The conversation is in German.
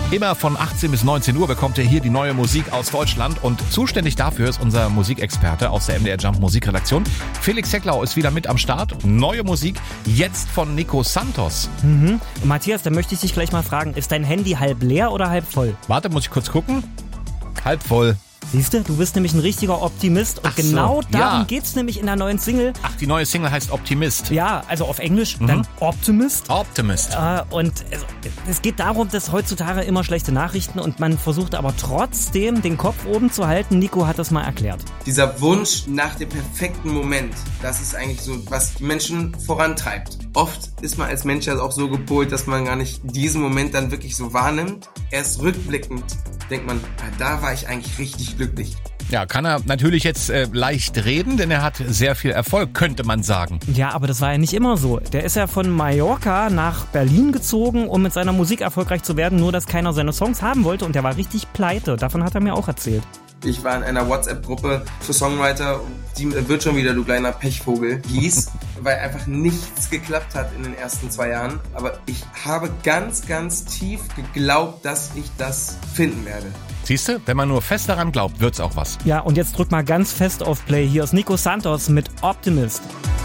Immer von 18 bis 19 Uhr bekommt ihr hier die neue Musik aus Deutschland und zuständig dafür ist unser Musikexperte aus der MDR Jump Musikredaktion. Felix Hecklau ist wieder mit am Start. Neue Musik, jetzt von Nico Santos. Matthias, da möchte ich dich gleich mal fragen, ist dein Handy halb leer oder halb voll? Warte, muss ich kurz gucken? Halb voll. Siehst du, du bist nämlich ein richtiger Optimist und Ach so, genau darum ja. geht's nämlich in der neuen Single. Ach, die neue Single heißt Optimist. Ja, also auf Englisch dann Optimist. Optimist. Und es geht darum, dass heutzutage immer schlechte Nachrichten und man versucht aber trotzdem den Kopf oben zu halten. Nico hat das mal erklärt. Dieser Wunsch nach dem perfekten Moment, das ist eigentlich so, was Menschen vorantreibt. Oft ist man als Mensch ja auch so gepolt, dass man gar nicht diesen Moment dann wirklich so wahrnimmt. Erst rückblickend denkt man, da war ich eigentlich richtig glücklich. Ja, kann er natürlich jetzt leicht reden, denn er hat sehr viel Erfolg, könnte man sagen. Ja, aber das war ja nicht immer so. Der ist ja von Mallorca nach Berlin gezogen, um mit seiner Musik erfolgreich zu werden, nur dass keiner seine Songs haben wollte und der war richtig pleite. Davon hat er mir auch erzählt. Ich war in einer WhatsApp-Gruppe für Songwriter, die wird schon wieder, du kleiner Pechvogel, hieß, weil einfach nichts geklappt hat in den ersten 2 Jahren. Aber ich habe ganz, ganz tief geglaubt, dass ich das finden werde. Siehst du, wenn man nur fest daran glaubt, wird's auch was. Ja, und jetzt drück mal ganz fest auf Play. Hier ist Nico Santos mit Optimist.